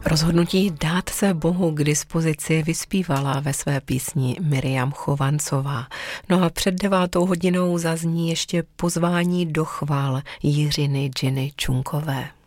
Rozhodnutí dát se Bohu k dispozici vyspívala ve své písni Miriam Chovancová. No a před 9:00 zazní ještě pozvání do chvál Jiřiny Džiny Čunkové.